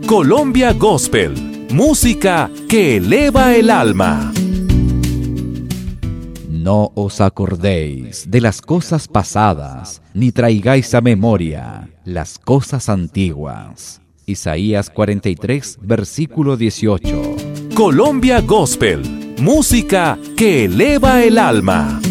Colombia Gospel, música que eleva el alma. No os acordéis de las cosas pasadas, ni traigáis a memoria las cosas antiguas. Isaías 43, versículo 18. Colombia Gospel, música que eleva el alma.